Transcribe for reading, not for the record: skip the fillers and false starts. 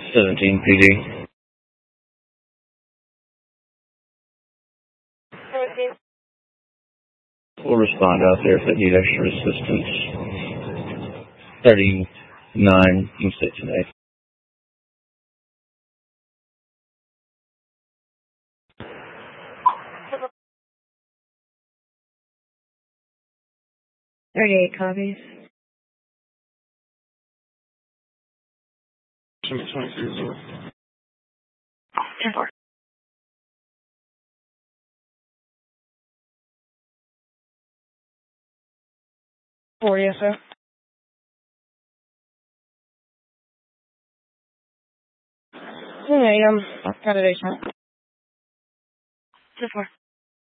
17 PD. 17. We'll respond out there if they need extra assistance. 39 and 6 and 8. $38 copies. 10-4. 4, yes, sir. Got it, 10-4.